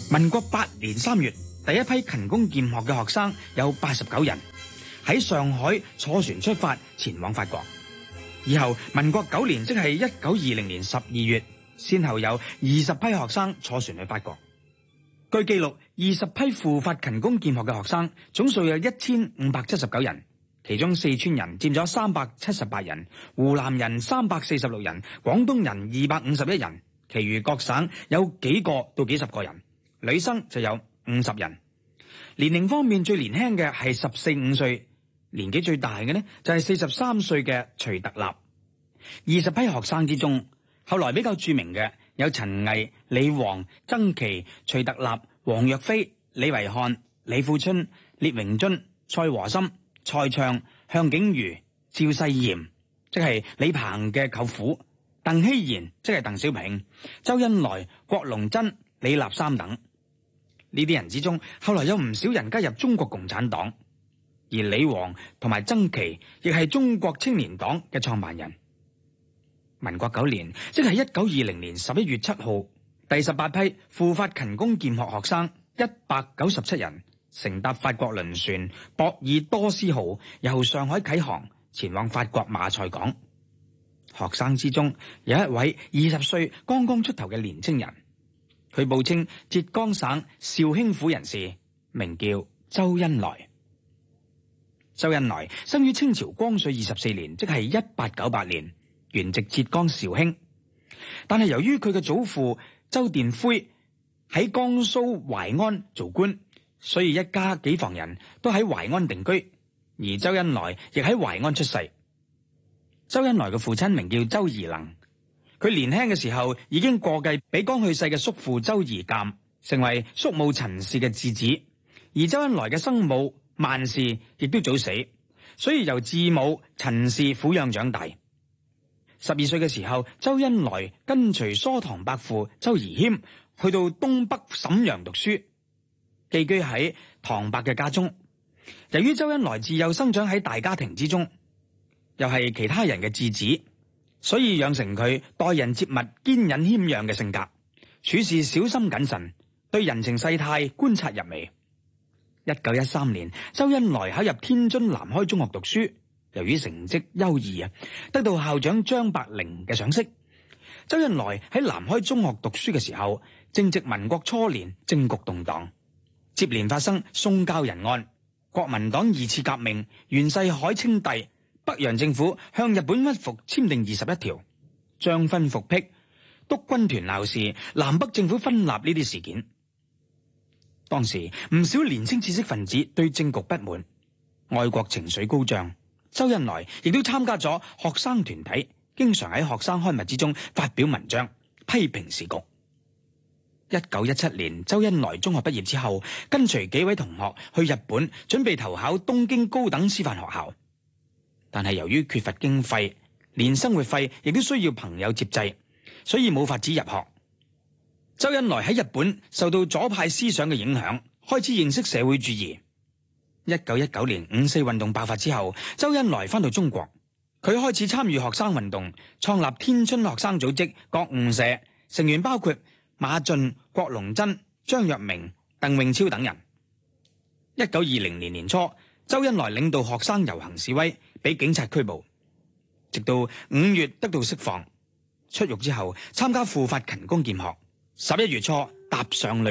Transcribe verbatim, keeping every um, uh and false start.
民國八年三月，第一批勤工儉學嘅學生有八十九人，喺上海坐船出發前往法國。以後民國九年，即係一九二零年十二月，先後有二十批學生坐船去法國。據記錄，二十批赴法勤工儉學嘅學生總數有一千五百七十九人，其中四川人佔咗三百七十八人，湖南人三百四十六人，廣東人二百五十一人，其餘各省有幾個到幾十個人。女生就有五十人。年齡方面，最年輕嘅係十四五歲，年紀最大嘅呢就係四十三歲嘅徐特立。二十批學生之中，後來比較著名嘅有陳毅、李煌、曾琦、徐特立、王若飛、李維漢、李富春、聶榮臻、蔡和森、蔡暢、向景瑜、趙世炎，即係李鵬嘅舅父；鄧希賢，即係鄧小平；周恩來、郭龍珍、李立三等。呢啲人之中，後來有唔少人加入中國共產黨，而李煌同埋曾琦亦係中國青年黨嘅創辦人。民國九年，即係一九二零年十一月七號，第十八批赴法勤工儉學學生一百九十七人，乘搭法國輪船博爾多斯號，由上海啟航，前往法國馬賽港。學生之中有一位二十歲剛剛出頭嘅年青人，佢報稱浙江省紹興府人士，名叫周恩來。周恩來生於清朝光緒二十四年，即係一八九八年，原籍浙江紹興。但係由於佢嘅祖父周殿魁喺江蘇淮安做官，所以一家幾房人都喺淮安定居，而周恩來亦喺淮安出世。周恩來嘅父親名叫周宜能，佢年輕嘅時候已經過繼俾剛去世嘅叔父周宜鑒，成為叔母陳氏嘅次子。而周恩來嘅生母萬氏亦都早死，所以由次母陳氏撫養長大。十二歲嘅時候，周恩來跟隨疏堂伯父周宜謙去到東北瀋陽讀書，寄居喺堂伯嘅家中。由於周恩來自幼生長喺大家庭之中，又係其他人嘅次子，所以養成佢待人接物堅忍謙讓嘅性格，處事小心謹慎，對人情世態觀察入微。一九一三年，周恩來考入天津南開中學讀書，由於成績優異啊，得到校長張伯苓嘅賞識。周恩來喺南開中學讀書嘅時候，正值民國初年，政局動盪，接連發生宋教仁案、國民黨二次革命、袁世凱稱帝、北洋政府向日本屈服簽訂二十一條、張勳復辟、督軍團鬧事、南北政府分立呢啲事件。當時唔少年輕知識分子對政局不滿，愛國情緒高漲。周恩來亦都參加咗學生團體，經常喺學生刊物之中發表文章，批評時局。一九一七年，周恩來中學畢業之後，跟隨幾位同學去日本，準備投考東京高等師範學校。但係由於缺乏經費，連生活費亦都需要朋友接濟，所以冇法子入學。周恩來喺日本受到左派思想嘅影響，開始認識社會主義。一九一九年五四運動爆發之後，周恩來返到中國，佢開始參與學生運動，創立天津學生組織覺悟社，成員包括馬駿、郭龍珍、張若明、鄧穎超等人。一九二零年年初，周恩來領導學生遊行示威，俾警察拘捕，直到五月得到釋放。出獄之後，參加赴法勤工儉學，十一月初踏上旅